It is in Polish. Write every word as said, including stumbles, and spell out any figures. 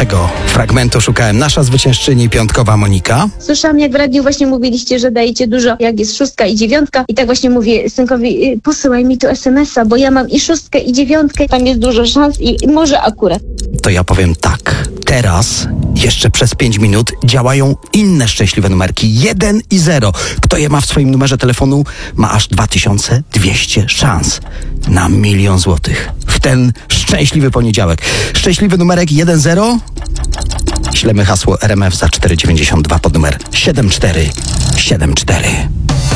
Tego fragmentu szukałem. Nasza zwyciężczyni piątkowa Monika. Słyszałam, jak w radiu właśnie mówiliście, że dajecie dużo, jak jest szóstka i dziewiątka. I tak właśnie mówię synkowi, y, posyłaj mi tu es em es a, bo ja mam i szóstkę i dziewiątkę. Tam jest dużo szans i, i może akurat. To ja powiem tak. Teraz, jeszcze przez pięć minut, działają inne szczęśliwe numerki. jeden i zero. Kto je ma w swoim numerze telefonu, ma aż dwa tysiące dwieście szans na milion złotych. W ten szczęśliwy poniedziałek. Szczęśliwy numerek jeden zero. Ślemy hasło R M F za cztery dziewięćdziesiąt dwa pod numer siedem cztery siedem cztery.